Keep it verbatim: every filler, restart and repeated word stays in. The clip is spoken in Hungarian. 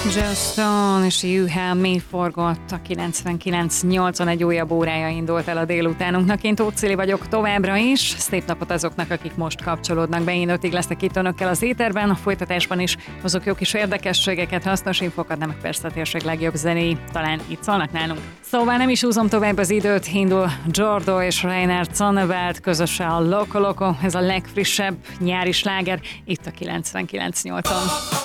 Joss Stone és You Have Me forgott a kilencvenkilenc nyolcvan, egy újabb órája indult el a délutánunknak. Én Tóth Cili vagyok továbbra is. Szép napot azoknak, akik most kapcsolódnak be. Én ötig leszek itt önökkel az éterben, a folytatásban is hozok jó kis érdekességeket, hasznos infokat, nem persze a térség legjobb zenéi, talán itt szólnak nálunk. Szóval nem is húzom tovább az időt, indul Giordo és Reinhard Zonneveld közösen a Loco Loco, ez a legfrissebb nyári sláger itt a kilencvenkilenc nyolcon.